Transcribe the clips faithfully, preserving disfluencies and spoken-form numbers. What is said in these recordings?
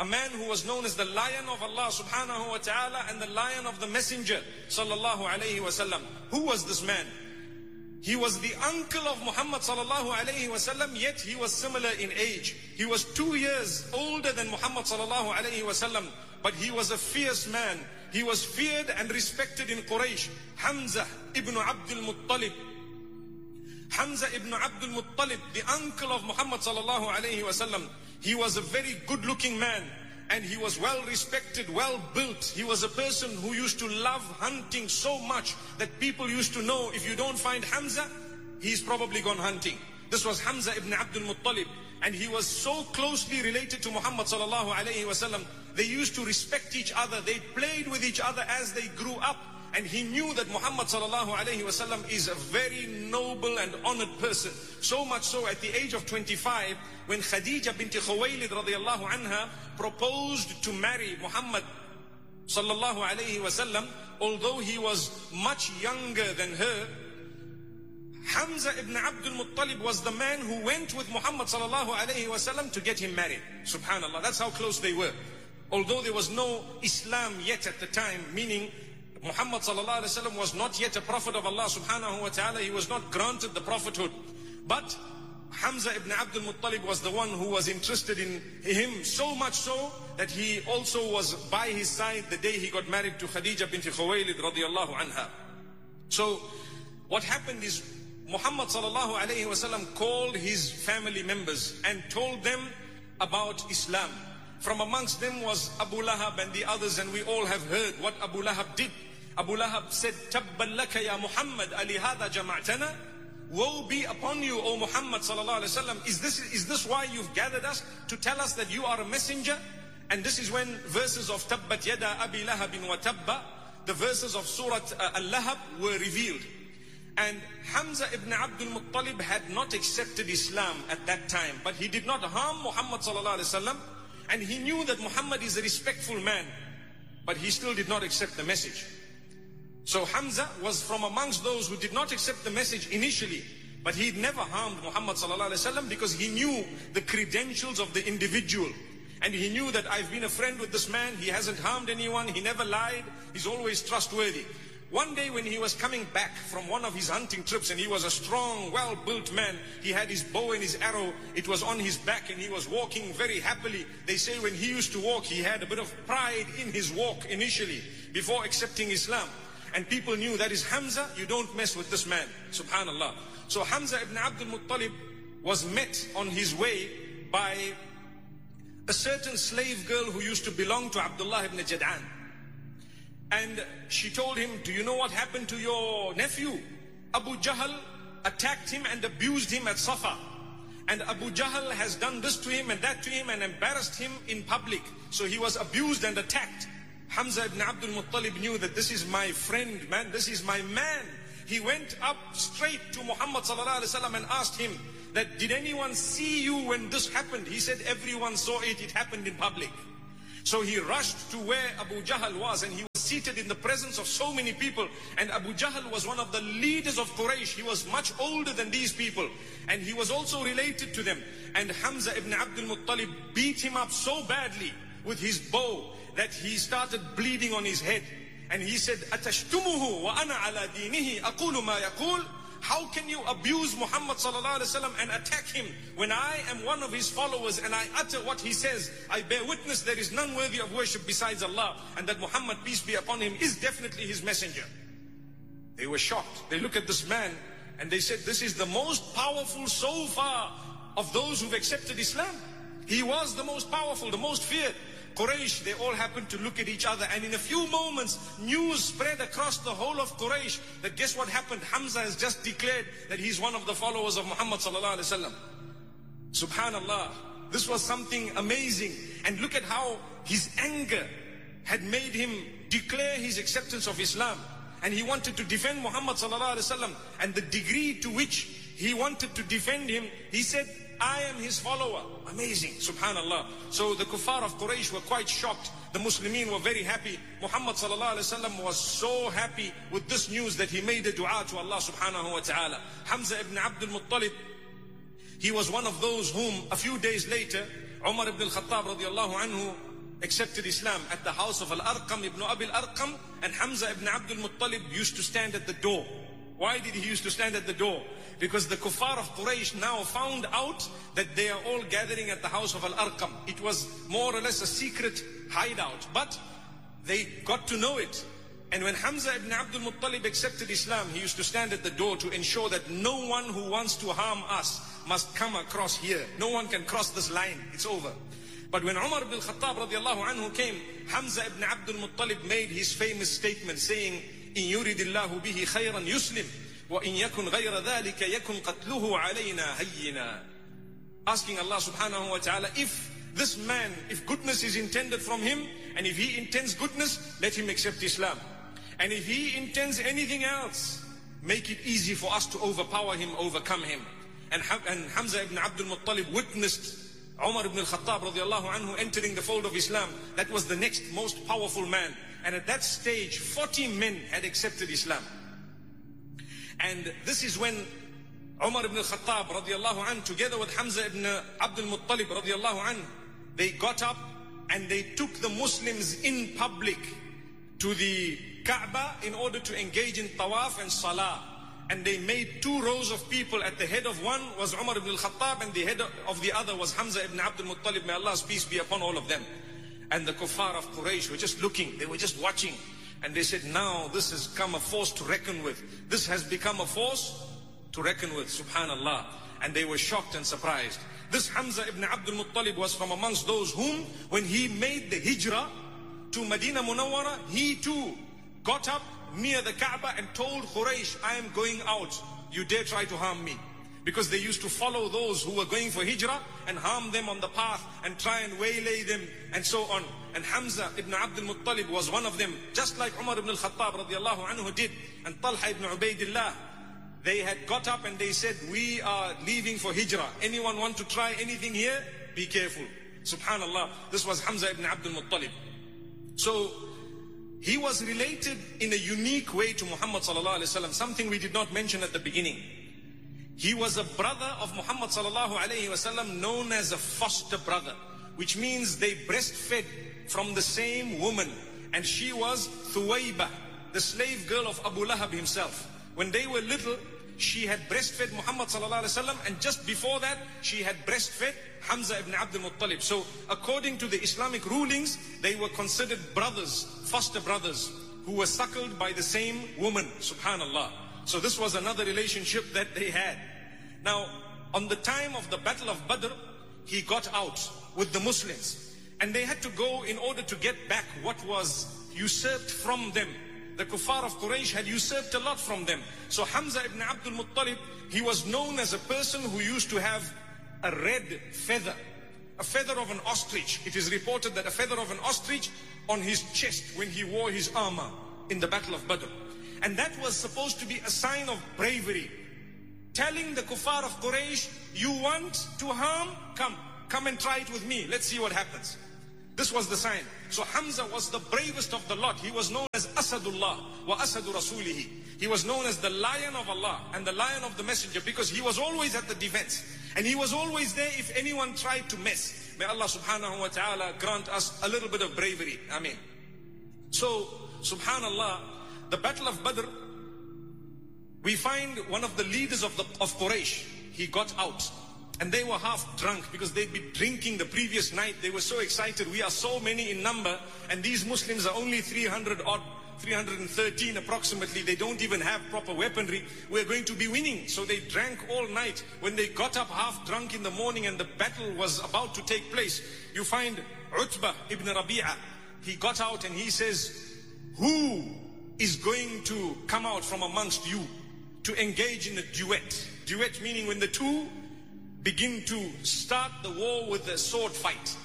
a man who was known as the lion of Allah subhanahu wa ta'ala and the lion of the messenger sallallahu alayhi wasallam. Who was this man? He was the uncle of Muhammad sallallahu alayhi wasallam, yet he was similar in age. He was two years older than Muhammad sallallahu alayhi wasallam, but he was a fierce man. He was feared and respected in Quraysh. Hamza ibn Abdul Muttalib. Hamza ibn Abdul Muttalib, the uncle of Muhammad sallallahu alayhi wasallam. He was a very good-looking man, and he was well respected, well built. He was a person who used to love hunting so much that people used to know, if you don't find Hamza, he's probably gone hunting. This was Hamza ibn Abdul Muttalib, and he was so closely related to Muhammad sallallahu alayhi wasallam. They used to respect each other. They played with each other as they grew up. And he knew that Muhammad sallallahu alayhi wasallam is a very noble and honored person. So much so, at the age of twenty-five, when Khadija bint Khuwaylid radiyallahu anha proposed to marry Muhammad sallallahu alayhi wasallam, although he was much younger than her, Hamza ibn Abdul Muttalib was the man who went with Muhammad sallallahu alayhi wasallam to get him married. Subhanallah, that's how close they were. Although there was no Islam yet at the time, meaning Muhammad sallallahu alaihi wasallam was not yet a prophet of Allah subhanahu wa ta'ala. He was not granted the prophethood. But Hamza ibn Abdul Muttalib was the one who was interested in him, so much so that he also was by his side the day he got married to Khadija bint Khuwaylid radiyallahu anha. So what happened is Muhammad sallallahu alaihi wasallam called his family members and told them about Islam. From amongst them was Abu Lahab and the others, and we all have heard what Abu Lahab did. Abu Lahab said, "Tabban laka ya Muhammad, ali hadha jama'tana." Woe be upon you, O Muhammad sallallahu alaihi wasallam. Is this is this why you've gathered us to tell us that you are a messenger? And this is when verses of Tabbat yada abi lahabin wa tabba, the verses of Surah uh, Al-Lahab were revealed. And Hamza ibn Abdul Muttalib had not accepted Islam at that time, but he did not harm Muhammad sallallahu alaihi wasallam, and he knew that Muhammad is a respectful man, but he still did not accept the message. So Hamza was from amongst those who did not accept the message initially, but he never harmed Muhammad sallallahu alaihi wasallam because he knew the credentials of the individual. And he knew that I've been a friend with this man, he hasn't harmed anyone, he never lied, he's always trustworthy. One day when he was coming back from one of his hunting trips, and he was a strong, well-built man, he had his bow and his arrow, it was on his back, and he was walking very happily. They say when he used to walk, he had a bit of pride in his walk initially, before accepting Islam. And people knew that is Hamza, you don't mess with this man. Subhanallah. So Hamza ibn Abdul Muttalib was met on his way by a certain slave girl who used to belong to Abdullah ibn Jad'an. And she told him, "Do you know what happened to your nephew? Abu Jahl attacked him and abused him at Safa. And Abu Jahl has done this to him and that to him and embarrassed him in public. So he was abused and attacked." Hamza ibn Abdul Muttalib knew that this is my friend, man, this is my man. He went up straight to Muhammad sallallahu alaihi wasallam and asked him that, "Did anyone see you when this happened?" He said, "Everyone saw it, it happened in public." So he rushed to where Abu Jahl was, and he was seated in the presence of so many people. And Abu Jahl was one of the leaders of Quraysh. He was much older than these people, and he was also related to them. And Hamza ibn Abdul Muttalib beat him up so badly with his bow that he started bleeding on his head. And he said, "Atashhtumuhu wa ana ala dinihi aqulu ma yaqul." How can you abuse Muhammad sallallahu alaihi wasallam and attack him when I am one of his followers and I utter what he says? I bear witness there is none worthy of worship besides Allah, and that Muhammad, peace be upon him, is definitely his messenger. They were shocked. They look at this man and they said, "This is the most powerful so far of those who've accepted Islam." He was the most powerful, the most feared. Quraysh, they all happened to look at each other, and in a few moments news spread across the whole of Quraysh that guess what happened? Hamza has just declared that he's one of the followers of Muhammad sallallahu alaihi wasallam. Subhanallah, this was something amazing. And look at how his anger had made him declare his acceptance of Islam, and he wanted to defend Muhammad sallallahu alaihi wasallam. And the degree to which he wanted to defend him, he said, "I am his follower." Amazing, subhanallah. So the kuffar of Quraysh were quite shocked. The Muslimin were very happy. Muhammad sallallahu alaihi wasallam was so happy with this news that he made a dua to Allah subhanahu wa ta'ala. Hamza ibn Abdul Muttalib, he was one of those whom a few days later Umar ibn al-Khattab radiallahu anhu accepted Islam at the house of Al-Arqam ibn Abi Al-Arqam, and Hamza ibn Abdul Muttalib used to stand at the door. Why did he used to stand at the door? Because the kuffar of Quraysh now found out that they are all gathering at the house of Al-Arqam. It was more or less a secret hideout, but they got to know it. And when Hamza ibn Abdul Muttalib accepted Islam, he used to stand at the door to ensure that no one who wants to harm us must come across here. No one can cross this line. It's over. But when Umar ibn al-Khattab radiallahu anhu came, Hamza ibn Abdul Muttalib made his famous statement saying, إن يريد الله به خيرا يسلم وإن يكن غير ذلك يكن قتله علينا هينا. Asking Allah subhanahu wa ta'ala, if this man, if goodness is intended from him, and if he intends goodness, let him accept Islam. And if he intends anything else, make it easy for us to overpower him, overcome him. And, and Hamza ibn Abdul Muttalib witnessed Umar ibn al-Khattab radiallahu anhu entering the fold of Islam. That was the next most powerful man. And at that stage, forty men had accepted Islam. And this is when Umar ibn al-Khattab radiallahu anhu, together with Hamza ibn Abdul Muttalib radiallahu anhu, they got up and they took the Muslims in public to the Kaaba in order to engage in tawaf and salah. And they made two rows of people. At the head of one was Umar ibn al-Khattab, and the head of the other was Hamza ibn Abdul Muttalib. May Allah's peace be upon all of them. And the kuffar of Quraysh were just looking, they were just watching. And they said, now this has come a force to reckon with. This has become a force to reckon with, subhanallah. And they were shocked and surprised. This Hamza ibn Abdul Muttalib was from amongst those whom, when he made the hijrah to Medina Munawwara, he too got up near the Kaaba and told Quraysh, I am going out. You dare try to harm me. Because they used to follow those who were going for hijrah and harm them on the path and try and waylay them and so on. And Hamza ibn Abdul Muttalib was one of them, just like Umar ibn al-Khattab radiallahu anhu did, and Talha ibn Ubaidillah. They had got up and they said, we are leaving for hijrah. Anyone want to try anything here? Be careful. Subhanallah, this was Hamza ibn Abdul Muttalib. So he was related in a unique way to Muhammad sallallahu alaihi wasallam, something we did not mention at the beginning. He was a brother of Muhammad sallallahu alaihi wasallam, known as a foster brother, which means they breastfed from the same woman. And she was Thuwaybah, the slave girl of Abu Lahab himself. When they were little, she had breastfed Muhammad sallallahu alaihi wasallam, and just before that, she had breastfed Hamza ibn Abdul Muttalib. So according to the Islamic rulings, they were considered brothers, foster brothers, who were suckled by the same woman, subhanallah. So this was another relationship that they had. Now, on the time of the Battle of Badr, he got out with the Muslims. And they had to go in order to get back what was usurped from them. The kuffar of Quraysh had usurped a lot from them. So Hamza ibn Abdul Muttalib, he was known as a person who used to have a red feather. A feather of an ostrich. It is reported that a feather of an ostrich on his chest when he wore his armor in the Battle of Badr. And that was supposed to be a sign of bravery. Telling the kuffar of Quraysh, you want to harm? Come, come and try it with me. Let's see what happens. This was the sign. So Hamza was the bravest of the lot. He was known as Asadullah wa Asadu Rasulihi. He was known as the lion of Allah and the lion of the messenger, because he was always at the defense. And he was always there if anyone tried to mess. May Allah subhanahu wa ta'ala grant us a little bit of bravery. Ameen. So, subhanallah, the Battle of Badr, we find one of the leaders of, the, of Quraysh, he got out. And they were half drunk because they'd been drinking the previous night. They were so excited. We are so many in number, and these Muslims are only three hundred odd, three hundred thirteen approximately. They don't even have proper weaponry. We're going to be winning. So they drank all night. When they got up half drunk in the morning and the battle was about to take place, you find Utbah ibn Rabi'ah. He got out and he says, who is going to come out from amongst you to engage in a duet? Duet meaning when the two begin to start the war with a sword fight.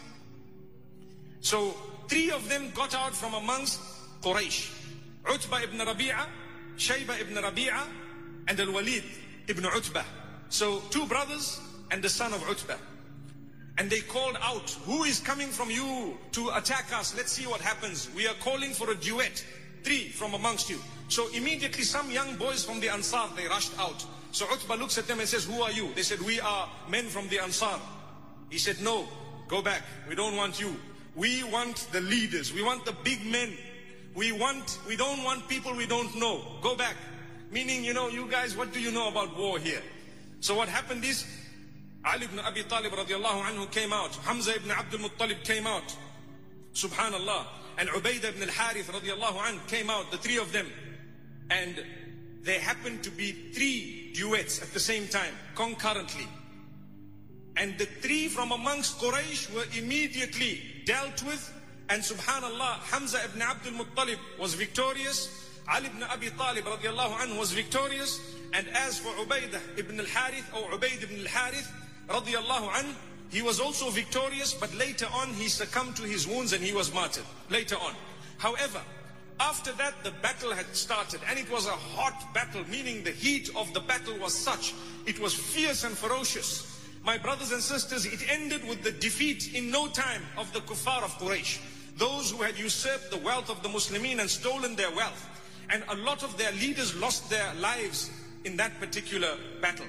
So three of them got out from amongst Quraysh. Utbah ibn Rabi'ah, Shayba ibn Rabi'ah, and Al-Walid ibn Utbah. So two brothers and the son of Utbah. And they called out, who is coming from you to attack us? Let's see what happens. We are calling for a duet. Three from amongst you. So immediately some young boys from the Ansar, they rushed out. So Utbah looks at them and says, who are you? They said, we are men from the Ansar. He said, no, go back. We don't want you. We want the leaders. We want the big men. We want, we don't want people we don't know. Go back. Meaning, you know, you guys, what do you know about war here? So what happened is, Ali ibn Abi Talib radiallahu anhu came out. Hamza ibn Abdul Muttalib came out. Subhanallah. And Ubaidah ibn al-Harith radiallahu anhu came out, the three of them. And there happened to be three duets at the same time, concurrently. And the three from amongst Quraysh were immediately dealt with. And subhanallah, Hamza ibn Abdul Muttalib was victorious. Ali ibn Abi Talib radiallahu anhu was victorious. And as for Ubaidah ibn al-Harith, or Ubaid ibn al-Harith radiallahu anhu, he was also victorious, but later on he succumbed to his wounds and he was martyred, later on. However, after that the battle had started, and it was a hot battle, meaning the heat of the battle was such, it was fierce and ferocious. My brothers and sisters, it ended with the defeat in no time of the kuffar of Quraysh, those who had usurped the wealth of the Muslimin and stolen their wealth. And a lot of their leaders lost their lives in that particular battle.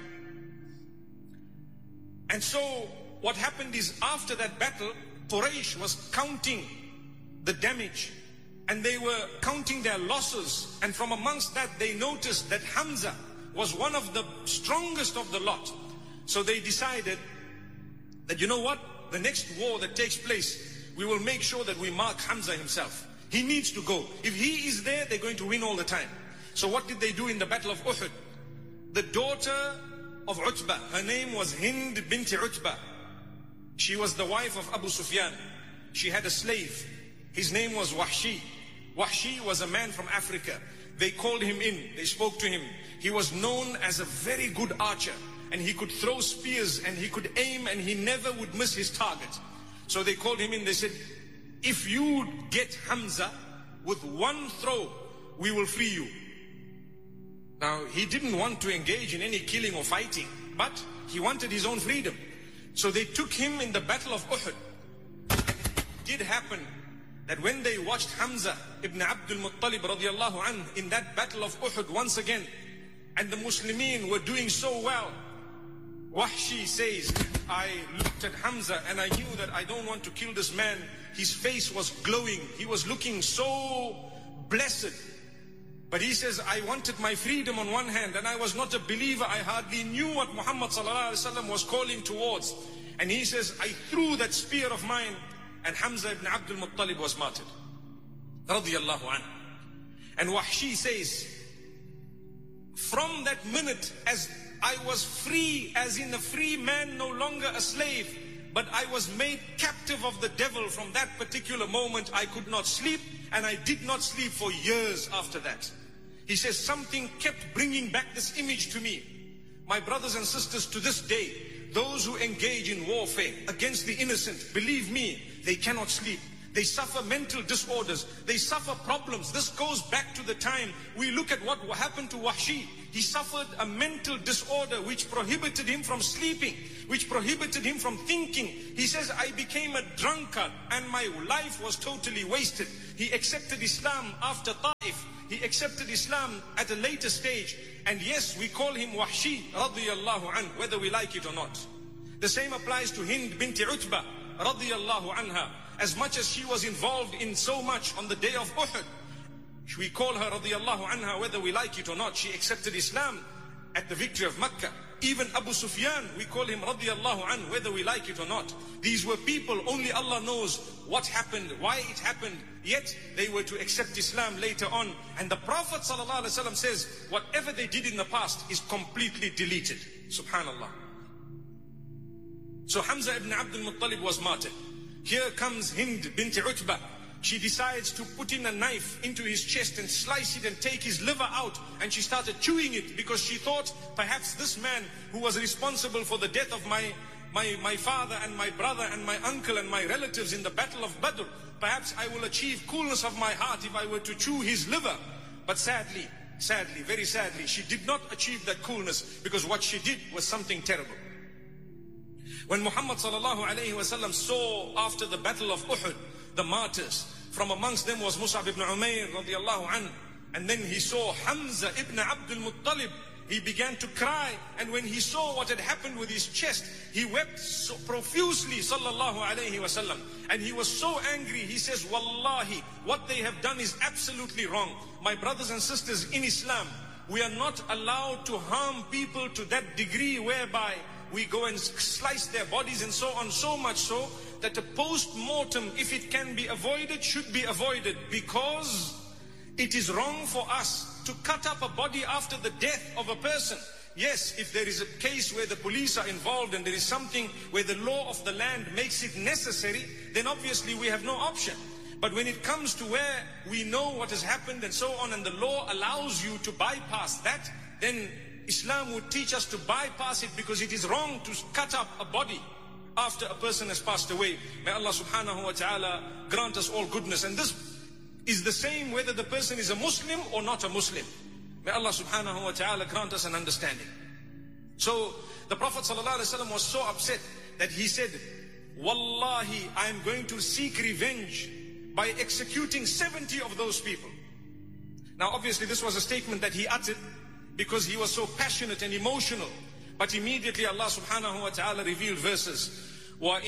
And so what happened is, after that battle, Quraysh was counting the damage and they were counting their losses. And from amongst that, they noticed that Hamza was one of the strongest of the lot. So they decided that, you know what, the next war that takes place, we will make sure that we mark Hamza himself. He needs to go. If he is there, they're going to win all the time. So what did they do in the battle of Uhud? The daughter of Utbah, her name was Hind binti Utbah. She was the wife of Abu Sufyan. She had a slave. His name was Wahshi. Wahshi was a man from Africa. They called him in. They spoke to him. He was known as a very good archer. And he could throw spears and he could aim and he never would miss his target. So they called him in. They said, if you get Hamza with one throw, we will free you. Now, he didn't want to engage in any killing or fighting, but he wanted his own freedom. So they took him in the battle of Uhud. It did happen that when they watched Hamza ibn Abdul Muttalib radiallahu anhu in that battle of Uhud once again, and the Muslimin were doing so well, Wahshi says, I looked at Hamza and I knew that I don't want to kill this man. His face was glowing. He was looking so blessed. But he says, I wanted my freedom on one hand, and I was not a believer. I hardly knew what Muhammad sallallahu alaihi wasallam was calling towards. And he says, I threw that spear of mine, and Hamza ibn Abdul Muttalib was martyred. Radiyallahu anhu. And Wahshi says, from that minute, as I was free, as in a free man, no longer a slave, but I was made captive of the devil. From that particular moment, I could not sleep, and I did not sleep for years after that. He says, something kept bringing back this image to me. My brothers and sisters, to this day, those who engage in warfare against the innocent, believe me, they cannot sleep. They suffer mental disorders. They suffer problems. This goes back to the time we look at what happened to Wahshi. He suffered a mental disorder which prohibited him from sleeping, which prohibited him from thinking. He says, I became a drunkard and my life was totally wasted. He accepted Islam after Taif. He accepted Islam at a later stage. And yes, we call him Wahshi radiyallahu anhu, whether we like it or not. The same applies to Hind binti Utbah radiyallahu anha. As much as she was involved in so much on the day of Uhud, we call her radiyallahu anha, whether we like it or not. She accepted Islam at the victory of Makkah. Even Abu Sufyan, we call him radiyallahu anhu, whether we like it or not. These were people, only Allah knows what happened, why it happened, yet they were to accept Islam later on. And the Prophet sallallahu alaihi wasallam says, whatever they did in the past is completely deleted. Subhanallah. So Hamza ibn Abdul Muttalib was martyred. Here comes Hind binti Utbah. She decides to put in a knife into his chest and slice it and take his liver out. And she started chewing it because she thought perhaps this man who was responsible for the death of my, my, my father and my brother and my uncle and my relatives in the battle of Badr, perhaps I will achieve coolness of my heart if I were to chew his liver. But sadly, sadly, very sadly, she did not achieve that coolness, because what she did was something terrible. When Muhammad sallallahu alayhi wa sallam saw after the battle of Uhud, the martyrs, from amongst them was Mus'ab ibn Umair radiyallahu anhu, and then he saw Hamza ibn Abdul Muttalib he began to cry. And when he saw what had happened with his chest, he wept so profusely, sallallahu alayhi wasallam. And he was so angry, he says, Wallahi, what they have done is absolutely wrong. My brothers and sisters in Islam, we are not allowed to harm people to that degree whereby we go and slice their bodies and so on, so much so that a post-mortem, if it can be avoided, should be avoided, because it is wrong for us to cut up a body after the death of a person. Yes, if there is a case where the police are involved and there is something where the law of the land makes it necessary, then obviously we have no option. But when it comes to where we know what has happened and so on, and the law allows you to bypass that, then Islam would teach us to bypass it, because it is wrong to cut up a body after a person has passed away. May Allah subhanahu wa ta'ala grant us all goodness. And this is the same whether the person is a Muslim or not a Muslim. May Allah subhanahu wa ta'ala grant us an understanding. So the Prophet sallallahu alaihi wasallam was so upset that he said, Wallahi, I am going to seek revenge by executing seventy of those people. Now obviously this was a statement that he uttered because he was so passionate and emotional. But immediately Allah subhanahu wa ta'ala revealed verses.